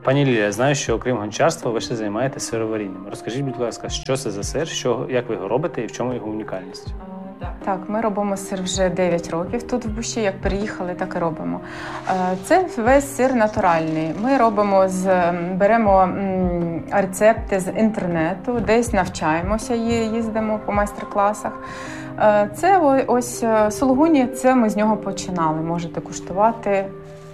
Пані Лілія, я знаю, що окрім гончарства ви ще займаєтеся сироварінням. Розкажіть, будь ласка, що це за сир, як ви його робите і в чому його унікальність? Так, ми робимо сир вже 9 років тут в Бущі, як переїхали, так і робимо. Це весь сир натуральний. Ми беремо рецепти з інтернету, десь навчаємося, їздимо по майстер-класах. Це ось сулугуні, це ми з нього починали, можете куштувати.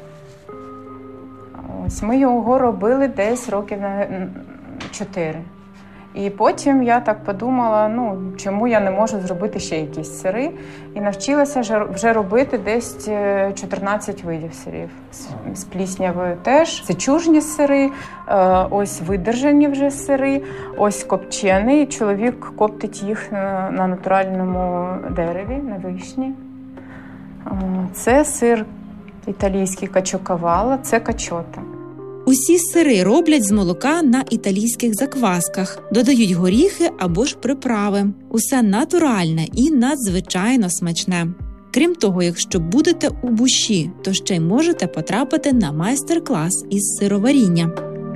Ось ми його робили десь років на 4. І потім я так подумала, чому я не можу зробити ще якісь сири. І навчилася вже робити десь 14 видів сирів. З пліснявою теж. Це чужні сири, ось видержані вже сири, ось копчений. Чоловік коптить їх на натуральному дереві, на вишні. Це сир італійський качокавала, це качота. Усі сири роблять з молока на італійських заквасках, додають горіхи або ж приправи. Усе натуральне і надзвичайно смачне. Крім того, якщо будете у Бущі, то ще й можете потрапити на майстер-клас із сироваріння.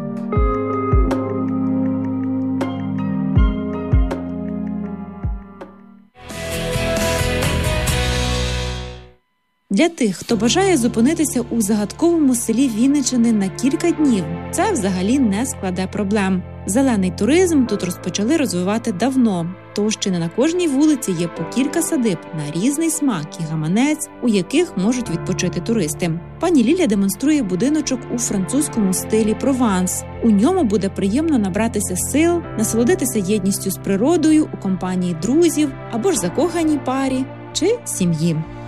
Для тих, хто бажає зупинитися у загадковому селі Вінниччини на кілька днів, це взагалі не складе проблем. Зелений туризм тут розпочали розвивати давно, тож чи не на кожній вулиці є по кілька садиб на різний смак і гаманець, у яких можуть відпочити туристи. Пані Ліля демонструє будиночок у французькому стилі Прованс. У ньому буде приємно набратися сил, насолодитися єдністю з природою у компанії друзів або ж закоханій парі чи сім'ї.